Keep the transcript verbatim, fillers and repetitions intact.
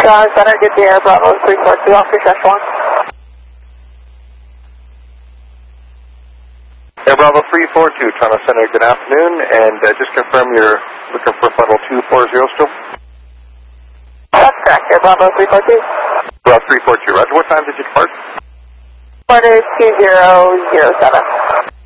John Center, get the air, Bravo three four two, off your one. Air Bravo three four two, Toronto Center, good afternoon, and uh, just confirm you're looking for funnel two four zero still? That's correct, Air Bravo three four two. Bravo three four two, Roger. What time did you depart? Order two zero zero seven.